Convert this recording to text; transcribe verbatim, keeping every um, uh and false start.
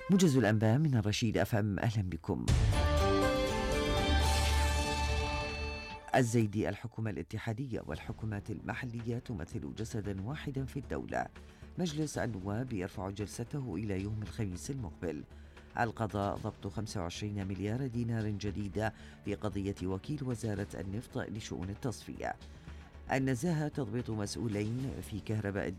موجز الأنباء من الرشيد أف أم، أهلا بكم. الزيدي: الحكومة الاتحادية والحكومات المحلية تمثل جسدا واحدا في الدولة. مجلس النواب يرفع جلسته إلى يوم الخميس المقبل. القضاء: ضبط خمسة وعشرين مليار دينار جديدة في قضية وكيل وزارة النفط لشؤون التصفية. النزاهة: تضبيط مسؤولين في كهرباء